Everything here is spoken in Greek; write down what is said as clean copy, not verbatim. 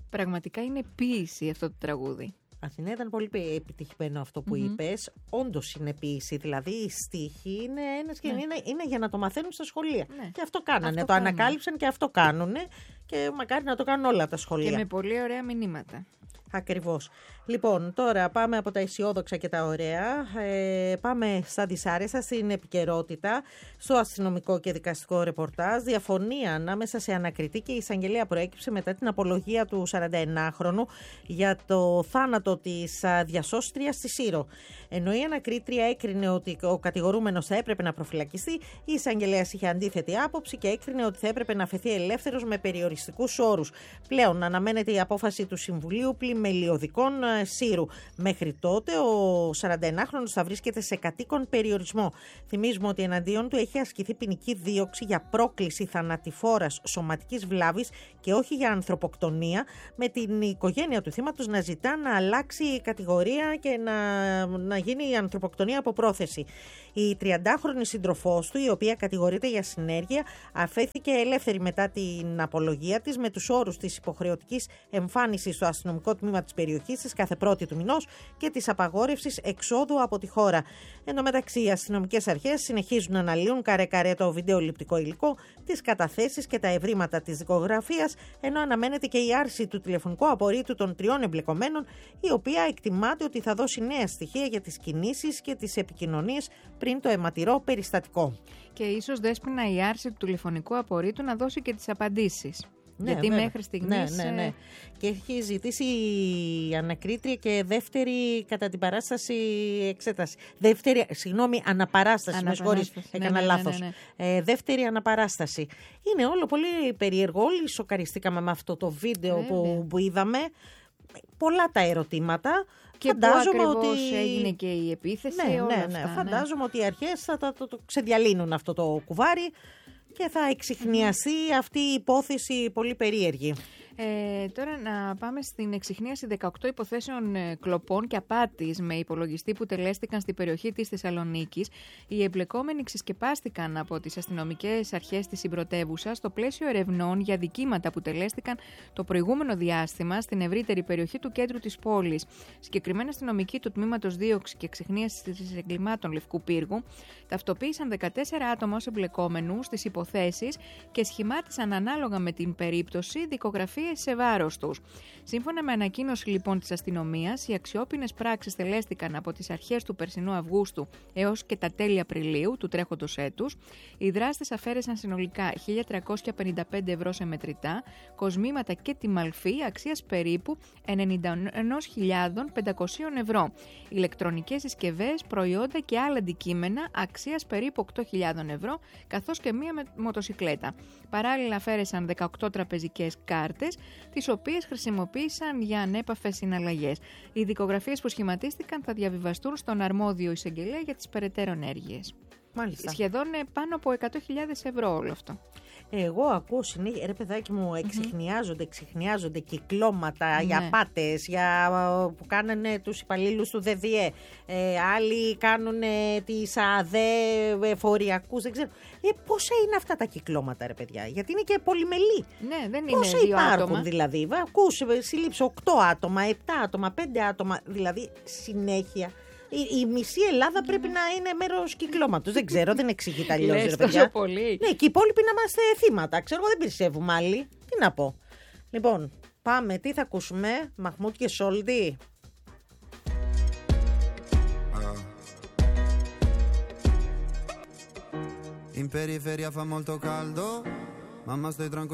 Πραγματικά είναι ποίηση αυτό το τραγούδι. Αθηνά, ήταν πολύ επιτυχημένο αυτό που είπες. Όντως είναι ποίηση. Δηλαδή η στίχη είναι είναι για να το μαθαίνουν στα σχολεία. Ναι. Και αυτό κάνανε. Το ανακάλυψαν και αυτό κάνουνε. Και μακάρι να το κάνουν όλα τα σχολεία. Και με πολύ ωραία μηνύματα. Ακριβώς. Λοιπόν, τώρα πάμε από τα αισιόδοξα και τα ωραία. Πάμε στα δυσάρεστα, στην επικαιρότητα, στο αστυνομικό και δικαστικό ρεπορτάζ. Διαφωνία ανάμεσα σε ανακριτή και εισαγγελέα προέκυψε μετά την απολογία του 49χρονου για το θάνατο της διασώστριας στη Σύρο. Ενώ η ανακρίτρια έκρινε ότι ο κατηγορούμενος θα έπρεπε να προφυλακιστεί, η εισαγγελέας είχε αντίθετη άποψη και έκρινε ότι θα έπρεπε να αφαιθεί ελεύθερος με περιοριστικούς όρους. Πλέον αναμένεται η απόφαση του Συμβουλίου Πλημελιωδικών Σύρου. Μέχρι τότε ο 41χρονος θα βρίσκεται σε κατοίκον περιορισμό. Θυμίζουμε ότι εναντίον του έχει ασκηθεί ποινική δίωξη για πρόκληση θανατηφόρας σωματικής βλάβης και όχι για ανθρωποκτονία, με την οικογένεια του θύματος να ζητά να αλλάξει η κατηγορία και να γίνει η ανθρωποκτονία από πρόθεση. Η 30χρονη σύντροφός του, η οποία κατηγορείται για συνέργεια, αφέθηκε ελεύθερη μετά την απολογία της με τους όρους της υποχρεωτικής εμφάνισης στο αστυνομικό τμήμα της περιοχής της κάθε πρώτη του μηνός και της απαγόρευσης εξόδου από τη χώρα. Εν τω μεταξύ, οι αστυνομικές αρχές συνεχίζουν να αναλύουν καρέ-καρέ το βιντεοληπτικό υλικό, τις καταθέσεις και τα ευρήματα της δικογραφίας, ενώ αναμένεται και η άρση του τηλεφωνικού απορρίτου των 3 εμπλεκομένων, η οποία εκτιμάται ότι θα δώσει νέα στοιχεία για τις κινήσεις και τις επικοινωνίες πριν το αιματηρό περιστατικό. Και ίσως, Δέσποινα, η άρση του τηλεφωνικού απορρίτου να δώσει και τις απαντήσεις. Ναι, γιατί βέβαια. Μέχρι στιγμής... Ναι. Και έχει ζητήσει η ανακρίτρια και δεύτερη κατά την παράσταση εξέταση. Αναπαράσταση. Με συγχωρείς, έκανα λάθος. Ναι. Δεύτερη αναπαράσταση. Είναι όλο πολύ περίεργο. Όλοι σοκαριστήκαμε με αυτό το βίντεο που είδαμε. Πολλά τα ερωτήματα. Και φαντάζομαι ότι έγινε και η επίθεση. Φαντάζομαι ότι οι αρχές θα το ξεδιαλύνουν αυτό το κουβάρι και θα εξιχνιαστεί αυτή η υπόθεση πολύ περίεργη. Τώρα να πάμε στην εξιχνίαση 18 υποθέσεων κλοπών και απάτης με υπολογιστή που τελέστηκαν στην περιοχή της Θεσσαλονίκης. Οι εμπλεκόμενοι ξεσκεπάστηκαν από τις αστυνομικές αρχές της συμπρωτεύουσας στο πλαίσιο ερευνών για δικήματα που τελέστηκαν το προηγούμενο διάστημα στην ευρύτερη περιοχή του κέντρου της πόλης. Συγκεκριμένα αστυνομικοί του Τμήματος Δίωξη και Εξιχνίασης Εγκλημάτων Λευκού Πύργου ταυτοποίησαν 14 άτομα ως εμπλεκόμενους στις υποθέσεις και σχημάτισαν ανάλογα με την περίπτωση δικογραφίες σε βάρος τους. Σύμφωνα με ανακοίνωση λοιπόν της αστυνομίας, οι αξιόπινες πράξεις τελέστηκαν από τις αρχές του περσινού Αυγούστου έως και τα τέλη Απριλίου του τρέχοντος έτους. Οι δράστες αφαίρεσαν συνολικά 1.355 ευρώ σε μετρητά, κοσμήματα και τιμαλφή αξίας περίπου 91.500 ευρώ, ηλεκτρονικές συσκευές, προϊόντα και άλλα αντικείμενα αξίας περίπου 8.000 ευρώ, καθώς και μία μοτοσικλέτα. Παράλληλα αφαίρεσαν 18 τραπεζικές κάρτες, τις οποίες χρησιμοποίησαν για ανέπαφες συναλλαγές. Οι δικογραφίες που σχηματίστηκαν θα διαβιβαστούν στον αρμόδιο εισαγγελέα για τις περαιτέρω ενέργειες. Μάλιστα. Σχεδόν πάνω από 100.000 ευρώ όλο αυτό. Εγώ ακούω συνέχεια, ρε παιδάκι μου, εξιχνιάζονται κυκλώματα για απάτες, που κάνανε τους υπαλλήλους του ΔΔΕ, άλλοι κάνουν τις ΑΔΕ, φοριακούς, δεν ξέρω. Πόσα είναι αυτά τα κυκλώματα, ρε παιδιά, γιατί είναι και πολυμελή. Ναι, δεν είναι πόσα 2 υπάρχουν άτομα. Δηλαδή, ακούς, σύλληψη 8 άτομα, 7 άτομα, 5 άτομα, δηλαδή συνέχεια. Η μισή Ελλάδα πρέπει να είναι μέρος κυκλώματος. Δεν ξέρω, δεν εξηγείται αλλιώς, ρε παιδιά. Πολύ. Ναι, και οι υπόλοιποι να είμαστε θύματα. Ξέρω, δεν περισσεύουμε άλλοι. Τι να πω. Λοιπόν, πάμε. Τι θα ακούσουμε, Μαχμούτ και Σόλντι. In periferia fa molto caldo, mamma stai tranquilla.